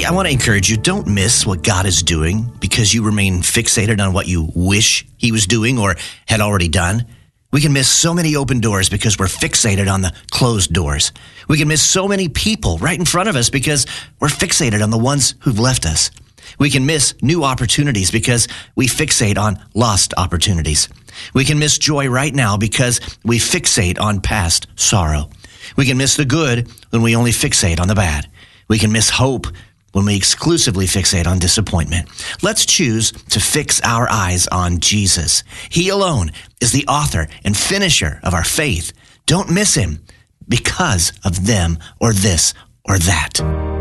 Hey, I want to encourage you, don't miss what God is doing because you remain fixated on what you wish he was doing or had already done. We can miss so many open doors because we're fixated on the closed doors. We can miss so many people right in front of us because we're fixated on the ones who've left us. We can miss new opportunities because we fixate on lost opportunities. We can miss joy right now because we fixate on past sorrow. We can miss the good when we only fixate on the bad. We can miss hope when we exclusively fixate on disappointment. Let's choose to fix our eyes on Jesus. He alone is the author and finisher of our faith. Don't miss him because of them or this or that.